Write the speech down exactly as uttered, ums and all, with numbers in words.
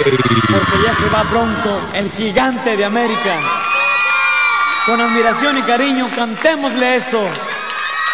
porque ya se va Bronco, el gigante de América. Con admiración y cariño, cantémosle esto.